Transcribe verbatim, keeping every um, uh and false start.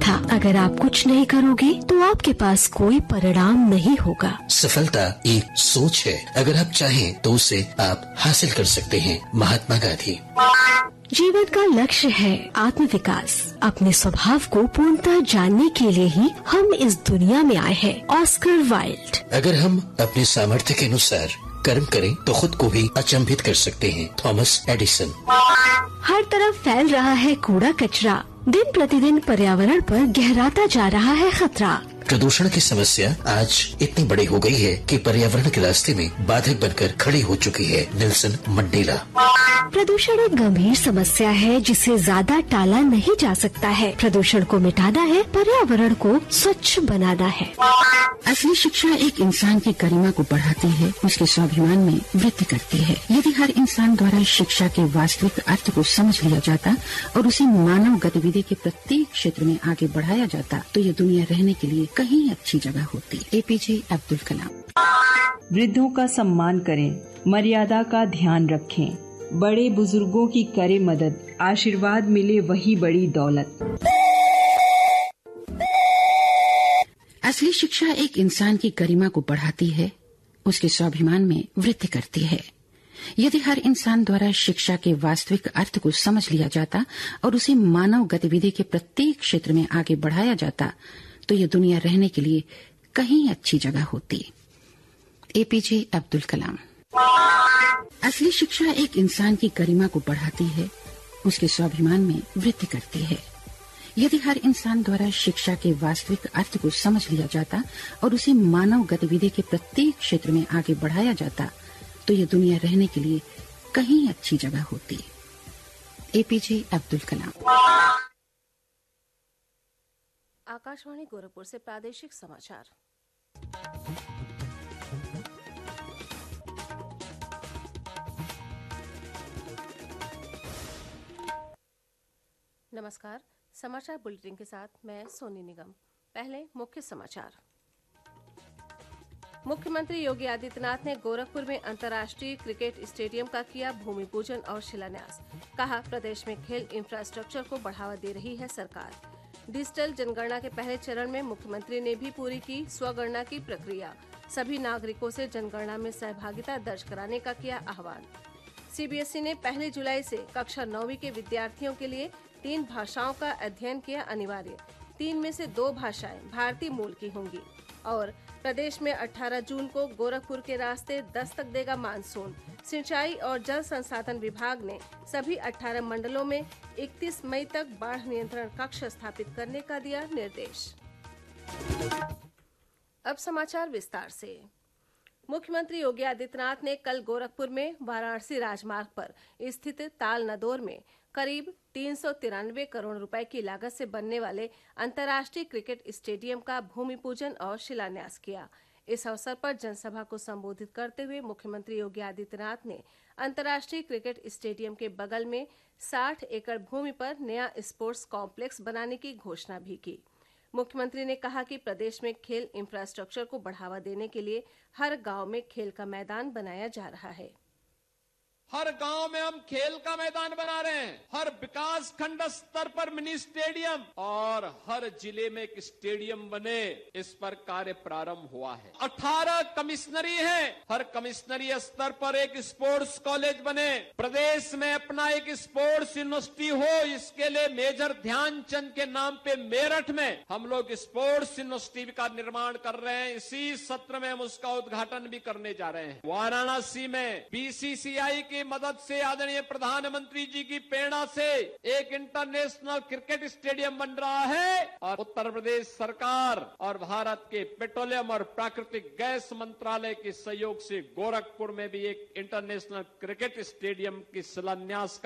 था, अगर आप कुछ नहीं करोगे तो आपके पास कोई परिणाम नहीं होगा। सफलता एक सोच है, अगर आप चाहें तो उसे आप हासिल कर सकते हैं। महात्मा गांधी। जीवन का लक्ष्य है आत्म विकास। अपने स्वभाव को पूर्णतः जानने के लिए ही हम इस दुनिया में आए हैं। Oscar Wilde. अगर हम अपने सामर्थ्य के अनुसार कर्म करें तो खुद को भी अचंभित कर सकते हैं। Thomas Edison. हर तरफ फैल रहा है कूड़ा कचरा। दिन प्रतिदिन पर्यावरण पर गहराता जा रहा है खतरा। प्रदूषण की समस्या आज इतनी बड़ी हो गई है कि पर्यावरण के रास्ते में बाधक बनकर खड़ी हो चुकी है। Nelson Mandela. प्रदूषण एक गंभीर समस्या है जिसे ज्यादा टाला नहीं जा सकता है। प्रदूषण को मिटाना है, पर्यावरण को स्वच्छ बनाना है। असली शिक्षा एक इंसान की गरिमा को बढ़ाती है, उसके स्वाभिमान में वृद्धि करती है। यदि हर इंसान द्वारा शिक्षा के वास्तविक अर्थ को समझ लिया जाता और उसे मानव गतिविधि के प्रत्येक क्षेत्र में आगे बढ़ाया जाता तो ये दुनिया रहने के लिए कहीं अच्छी जगह होती। एपीजे अब्दुल कलाम। वृद्धों का सम्मान करें, मर्यादा का ध्यान रखें, बड़े बुजुर्गों की करें मदद, आशीर्वाद मिले वही बड़ी दौलत। असली शिक्षा एक इंसान की गरिमा को बढ़ाती है, उसके स्वाभिमान में वृद्धि करती है। यदि हर इंसान द्वारा शिक्षा के वास्तविक अर्थ को समझ लिया जाता और उसे मानव गतिविधि के प्रत्येक क्षेत्र में आगे बढ़ाया जाता तो ये दुनिया रहने के लिए कहीं अच्छी जगह होती। एपीजे अब्दुल कलाम। असली शिक्षा एक इंसान की गरिमा को बढ़ाती है, उसके स्वाभिमान में वृद्धि करती है। यदि हर इंसान द्वारा शिक्षा के वास्तविक अर्थ को समझ लिया जाता और उसे मानव गतिविधि के प्रत्येक क्षेत्र में आगे बढ़ाया जाता तो ये दुनिया रहने के लिए कहीं अच्छी जगह होती। एपीजे अब्दुल कलाम। आकाशवाणी गोरखपुर से प्रादेशिक समाचार। नमस्कार, समाचार बुलेटिन के साथ मैं सोनी निगम। पहले मुख्य समाचार। मुख्यमंत्री योगी आदित्यनाथ ने गोरखपुर में अंतर्राष्ट्रीय क्रिकेट स्टेडियम का किया भूमि पूजन और शिलान्यास। कहा, प्रदेश में खेल इंफ्रास्ट्रक्चर को बढ़ावा दे रही है सरकार। डिजिटल जनगणना के पहले चरण में मुख्यमंत्री ने भी पूरी की स्वगणना की प्रक्रिया। सभी नागरिकों से जनगणना में सहभागिता दर्ज कराने का किया आह्वान। सीबीएसई ने पहली जुलाई से कक्षा नौवीं के विद्यार्थियों के लिए तीन भाषाओं का अध्ययन किया अनिवार्य। तीन में से दो भाषाएं भारतीय मूल की होंगी। और प्रदेश में अठारह जून को गोरखपुर के रास्ते दस्तक देगा मानसून। सिंचाई और जल संसाधन विभाग ने सभी अठारह मंडलों में इकतीस मई तक बाढ़ नियंत्रण कक्ष स्थापित करने का दिया निर्देश। अब समाचार विस्तार से। मुख्यमंत्री योगी आदित्यनाथ ने कल गोरखपुर में वाराणसी राजमार्ग पर स्थित ताल नदौर में करीब तीन सौ तिरानवे करोड़ रुपए की लागत से बनने वाले अंतर्राष्ट्रीय क्रिकेट स्टेडियम का भूमि पूजन और शिलान्यास किया। इस अवसर पर जनसभा को संबोधित करते हुए मुख्यमंत्री योगी आदित्यनाथ ने अंतर्राष्ट्रीय क्रिकेट स्टेडियम के बगल में साठ एकड़ भूमि पर नया स्पोर्ट्स कॉम्प्लेक्स बनाने की घोषणा भी की। मुख्यमंत्री ने कहा कि प्रदेश में खेल इंफ्रास्ट्रक्चर को बढ़ावा देने के लिए हर गांव में खेल का मैदान बनाया जा रहा है। हर गांव में हम खेल का मैदान बना रहे हैं। हर विकास खंड स्तर पर मिनी स्टेडियम और हर जिले में एक स्टेडियम बने, इस पर कार्य प्रारंभ हुआ है। अठारह कमिश्नरी है, हर कमिश्नरी स्तर पर एक स्पोर्ट्स कॉलेज बने। प्रदेश में अपना एक स्पोर्ट्स यूनिवर्सिटी हो, इसके लिए मेजर ध्यानचंद के नाम पे मेरठ में हम लोग स्पोर्ट्स यूनिवर्सिटी का निर्माण कर रहे हैं। इसी सत्र में हम उसका उद्घाटन भी करने जा रहे हैं। वाराणसी में बीसीसीआई की मदद से, आदरणीय प्रधानमंत्री जी की प्रेरणा से एक इंटरनेशनल क्रिकेट स्टेडियम बन रहा है। और उत्तर प्रदेश सरकार और भारत के पेट्रोलियम और प्राकृतिक गैस मंत्रालय के सहयोग से गोरखपुर में भी एक इंटरनेशनल क्रिकेट स्टेडियम की शिलान्यास